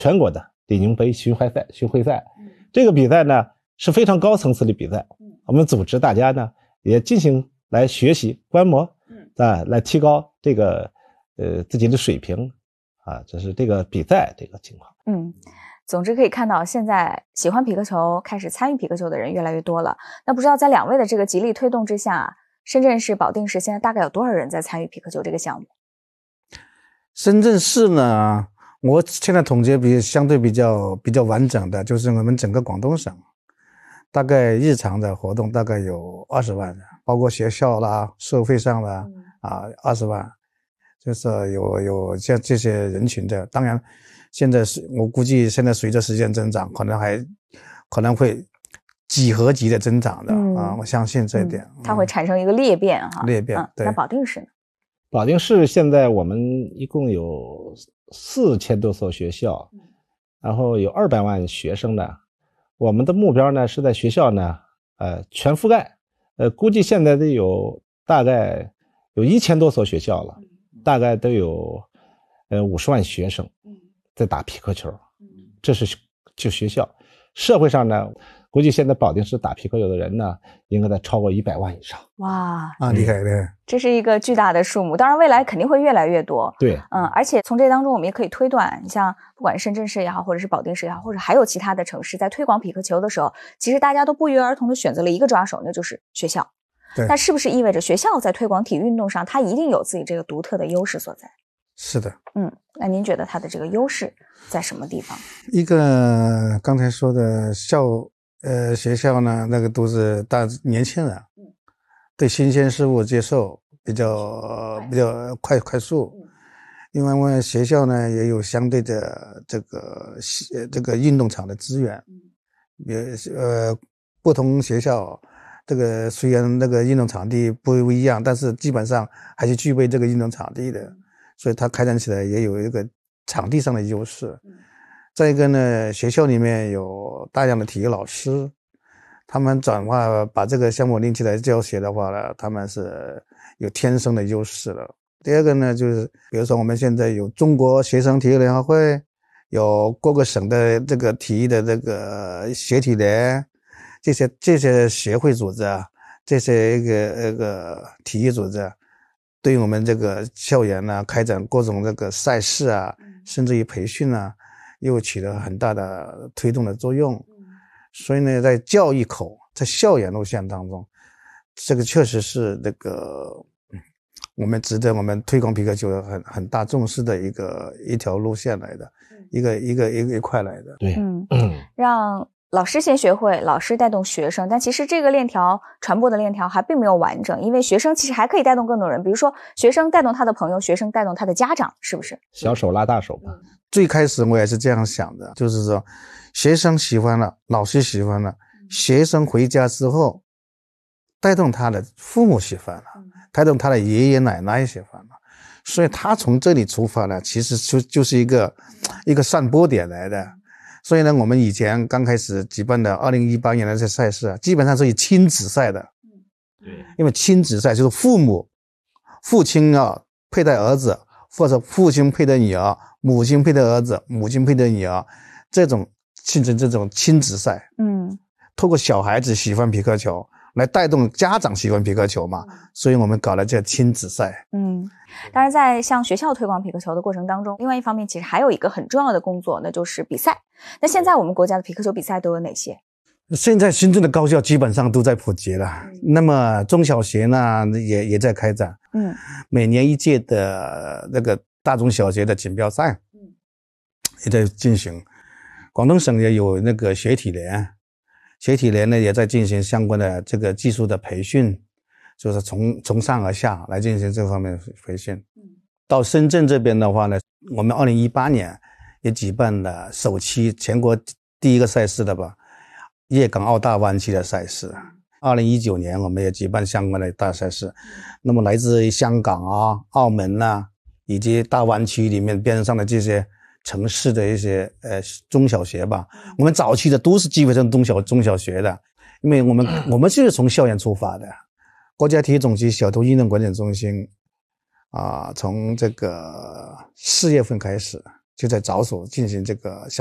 全国的李宁杯巡回赛。这个比赛呢是非常高层次的比赛，我们组织大家呢也进行来学习观摩，来提高这个自己的水平啊，这是这个比赛这个情况。 总之可以看到，现在喜欢匹克球、开始参与匹克球的人越来越多了。那不知道在两位的这个极力推动之下，深圳市、保定市现在大概有多少人在参与匹克球这个项目？ 深圳市呢，我现在统计相对比较完整的，就是我们整个广东省，大概日常的活动大概有20万人，包括学校啦、社会上啦20万，就是有像这些人群的。当然现在我估计现在随着时间增长，可能会几何级的增长的我相信这一点。 它会产生一个裂变哈。 裂变，对。 那保定市呢？ 保定市现在我们一共有4000多所学校，然后有200万学生呢。我们的目标呢是在学校呢全覆盖，估计现在大概有1000多所学校了，大概都有50万学生在打匹克球，这是就学校。社会上呢，估计现在保定市打匹克球的人呢，应该在超过100万以上。 哇， 厉害的！ 这是一个巨大的数目，当然未来肯定会越来越多。 对， 而且从这当中我们也可以推断，你像不管深圳市也好，或者是保定市也好，或者还有其他的城市，在推广匹克球的时候，其实大家都不约而同的选择了一个抓手，那就是学校。 对， 那是不是意味着学校在推广体育运动上，它一定有自己这个独特的优势所在？ 是的。 那您觉得它的这个优势在什么地方？ 一个刚才说的学校呢，那个都是年轻人，对新鲜事物接受比较快速。因为我们学校呢也有相对的这个运动场的资源，不同学校这个虽然那个运动场地不一样，但是基本上还是具备这个运动场地的，所以它开展起来也有一个场地上的优势。再一个呢，学校里面有大量的体育老师，他们把这个项目拎起来教学的话呢，他们是有天生的优势的。第二个呢，就是比如说我们现在有中国学生体育联合会，有各个省的这个体育的这个学体联，这些协会组织啊，这些一个体育组织，对于我们这个校园呢开展各种这个赛事啊，甚至于培训啊，又起了很大的推动的作用。所以呢，在教育口，在校园路线当中，这个确实是这个我们值得我们推广匹克球很大重视的一条路线来的，一块来的。 对， 让老师先学会，老师带动学生，但其实这个传播的链条还并没有完整，因为学生其实还可以带动更多人，比如说学生带动他的朋友，学生带动他的家长，是不是？ 小手拉大手吧。 最开始我也是这样想的，就是说学生喜欢了，老师喜欢了，学生回家之后带动他的父母喜欢了，带动他的爷爷奶奶喜欢了，所以他从这里出发呢，其实就是一个散播点来的。所以呢，我们以前刚开始举办的2018年的这赛事啊，基本上是以亲子赛的。 对， 因为亲子赛就是父亲啊佩戴儿子，或者父亲佩戴女儿，母亲佩戴儿子，母亲佩戴女儿，这种形成这种亲子赛。透过小孩子喜欢匹克球来带动家长喜欢匹克球嘛，所以我们搞了这亲子赛。 当然在向学校推广匹克球的过程当中，另外一方面其实还有一个很重要的工作，那就是比赛。那现在我们国家的匹克球比赛都有哪些？ 现在深圳的高校基本上都在普及了，那么中小学呢也在开展，每年一届的那个大中小学的锦标赛也在进行。广东省也有那个学体联，学体联呢也在进行相关的这个技术的培训，就是从上而下来进行这方面的培训。到深圳这边的话呢，我们2018年也举办了首期全国第一个赛事的吧，粤港澳大湾区的赛事。2019年我们也举办相关的大赛事，那么来自于香港啊、澳门啊，以及大湾区里面边上的这些城市的一些中小学吧，我们早期的都是基本上中小学的，因为我们就是从校园出发的。国家体育总局小图运动管理中心从这个4月份开始就在着手进行这个